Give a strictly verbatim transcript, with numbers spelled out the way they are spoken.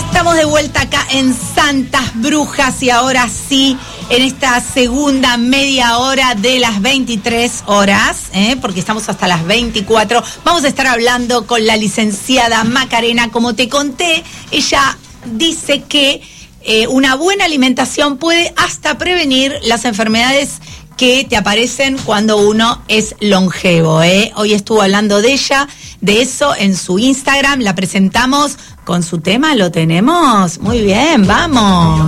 Estamos de vuelta acá en Santas Brujas y ahora sí, en esta segunda media hora de las veintitrés horas, ¿eh? Porque estamos hasta las veinticuatro, vamos a estar hablando con la licenciada Macarena. Como te conté, ella dice que eh, una buena alimentación puede hasta prevenir las enfermedades que te aparecen cuando uno es longevo, ¿eh? Hoy estuvo hablando de ella, de eso en su Instagram, la presentamos con su tema, ¿lo tenemos? Muy bien, vamos.